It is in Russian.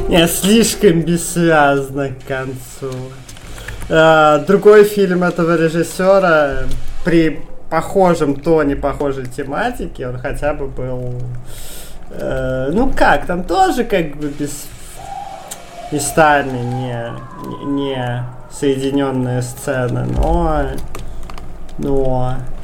Не, слишком бессвязно к концу. Другой фильм этого режиссера при похожем тоне, похожей тематике, он хотя бы был... ну как, там тоже как бы местами не соединенные сцены, но